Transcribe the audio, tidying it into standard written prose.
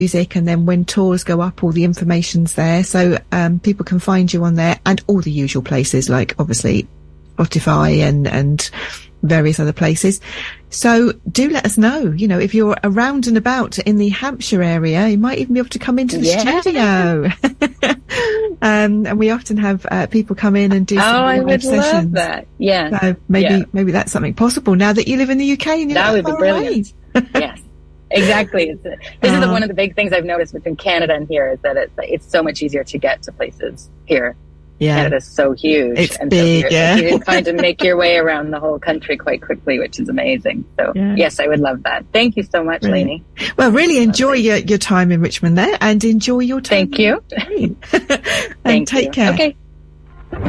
music, and then when tours go up, all the information's there, so people can find you on there, and all the usual places like obviously Spotify and various other places. So do let us know, if you're around and about in the Hampshire area. You might even be able to come into the studio. And we often have people come in and do some live sessions. Love that. Yeah. So maybe that's something possible now that you live in the UK and you're that would be brilliant. Yes. Exactly. This is one of the big things I've noticed between Canada and here, is that it's so much easier to get to places here. Yeah. Canada's so huge. It's big, you can kind of make your way around the whole country quite quickly, which is amazing. So, yes, I would love that. Thank you so much, Lainey. Well, really enjoy your time in Richmond there, and enjoy your time. Thank you. And take care. Okay.